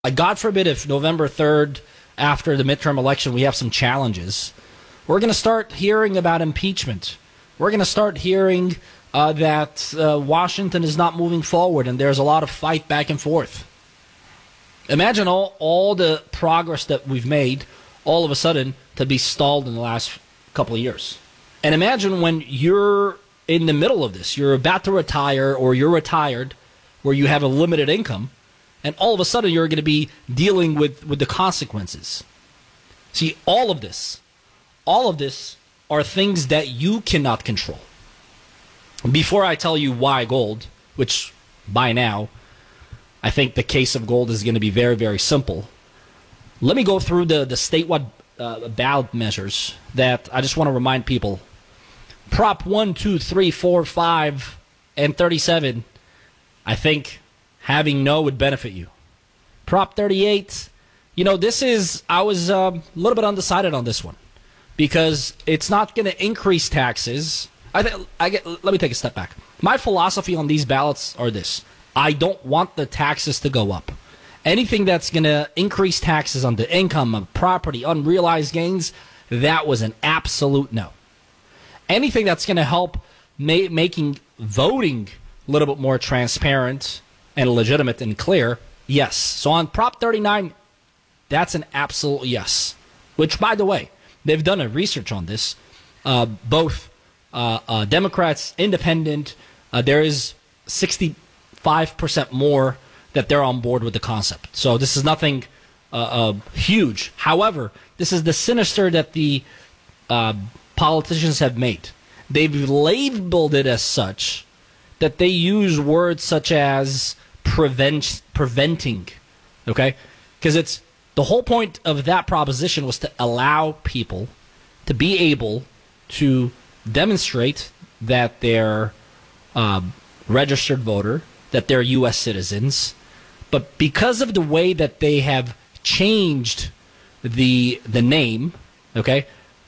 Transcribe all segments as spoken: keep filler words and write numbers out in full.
Like, God forbid if November third, after the midterm election, we have some challenges, we're going to start hearing about impeachment. We're going to start hearing uh, that uh, Washington is not moving forward and there's a lot of fight back and forth. Imagine all, all the progress that we've made all of a sudden to be stalled in the last couple of years. And imagine when you're in the middle of this, you're about to retire or you're retired where you have a limited income, and all of a sudden you're going to be dealing with, with the consequences. See, all of this, all of this are things that you cannot control. Before I tell you why gold, which by now I think the case of gold is going to be very, very simple, let me go through the, the statewide uh, ballot measures that I just want to remind people. Prop one, two, three, four, five, and thirty-seven, I think having no would benefit you. Prop thirty-eight, you know, this is, I was uh, a little bit undecided on this one because it's not going to increase taxes. I, th- I get, let me take a step back. My philosophy on these ballots are this. I don't want the taxes to go up. Anything that's going to increase taxes on the income of property, unrealized gains, that was an absolute no. Anything that's going to help ma- making voting a little bit more transparent and legitimate and clear, yes. So on Prop thirty-nine, that's an absolute yes. Which, by the way, they've done a research on this. Uh, both uh, uh, Democrats, independent, uh, there is sixty-five percent more that they're on board with the concept. So this is nothing uh, uh, huge. However, this is the sinister that the uh, politicians have made. They've labeled it as such that they use words such as prevent, preventing, okay? Because it's the whole point of that proposition was to allow people to be able to demonstrate that they're uh, registered voter, that they're U S citizens, but because of the way that they have changed the the name, okay,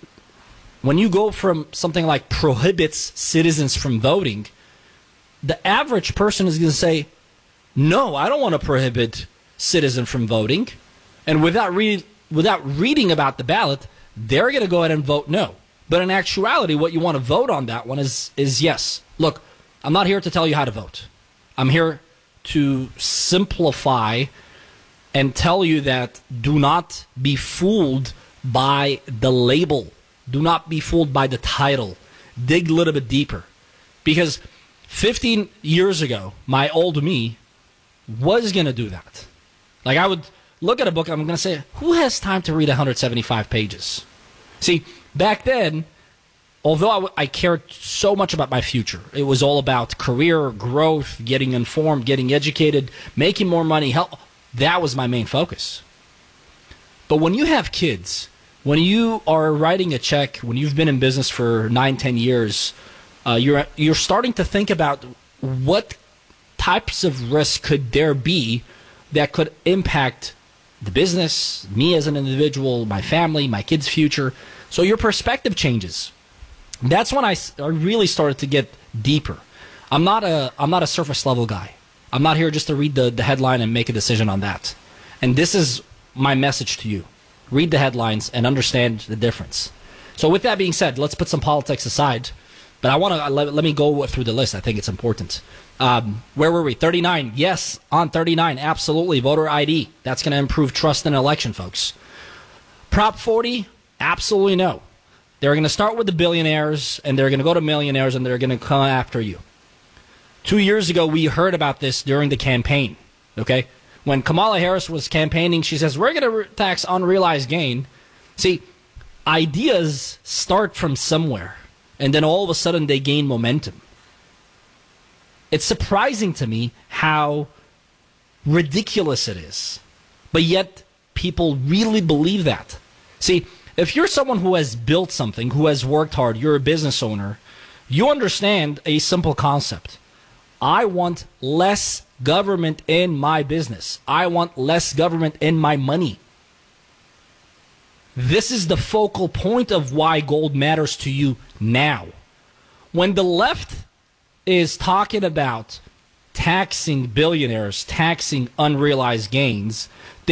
when you go from something like prohibits citizens from voting, the average person is going to say, no, I don't want to prohibit citizen from voting. And without, re- without reading about the ballot, they're going to go ahead and vote no. But in actuality, what you want to vote on that one is, is yes. Look, I'm not here to tell you how to vote. I'm here to simplify and tell you that do not be fooled by the label. Do not be fooled by the title. Dig a little bit deeper. Because fifteen years ago, my old me was going to do that. Like, I would look at a book, I'm going to say, who has time to read one hundred seventy-five pages? See, back then, although I, w- I cared so much about my future, it was all about career, growth, getting informed, getting educated, making more money, help. That was my main focus. But when you have kids, when you are writing a check, when you've been in business for nine, ten years, uh, you're you're starting to think about what types of risk could there be that could impact the business, me as an individual, my family, my kids' future. So your perspective changes. That's when I, I really started to get deeper. I'm not a I'm not a surface level guy. I'm not here just to read the, the headline and make a decision on that. And this is my message to you. Read the headlines and understand the difference. So with that being said, let's put some politics aside. But I want to let, let me go through the list. I think it's important. Um, where were we? thirty-nine. Yes, on thirty-nine, absolutely. Voter I D. That's going to improve trust in an election, folks. Prop forty, absolutely no. They're going to start with the billionaires, and they're going to go to millionaires, and they're going to come after you. Two years ago, we heard about this during the campaign, okay? When Kamala Harris was campaigning, she says, we're going to tax unrealized gain. See, ideas start from somewhere, and then all of a sudden they gain momentum. It's surprising to me how ridiculous it is, but yet people really believe that. See, if you're someone who has built something, who has worked hard, you're a business owner, you understand a simple concept. I want less government in my business. I want less government in my money. This is the focal point of why gold matters to you now. When the left is talking about taxing billionaires, taxing unrealized gains,